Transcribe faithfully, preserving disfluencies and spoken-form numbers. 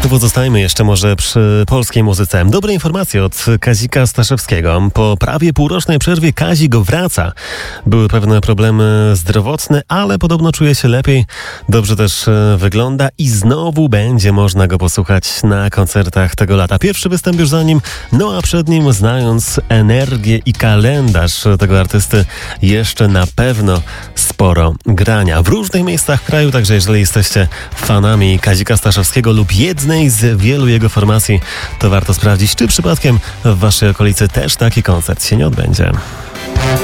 Pozostajmy jeszcze może przy polskiej muzyce. Dobre informacje od Kazika Staszewskiego. Po prawie półrocznej przerwie Kazik wraca. Były pewne problemy zdrowotne, ale podobno czuje się lepiej. Dobrze też wygląda i znowu będzie można go posłuchać na koncertach tego lata. Pierwszy występ już za nim, no a przed nim, znając energię i kalendarz tego artysty, jeszcze na pewno sporo grania w różnych miejscach kraju. Także jeżeli jesteście fanami Kazika Staszewskiego lub jednej z wielu jego formacji, to warto sprawdzić, czy przypadkiem w waszej okolicy też taki koncert się nie odbędzie.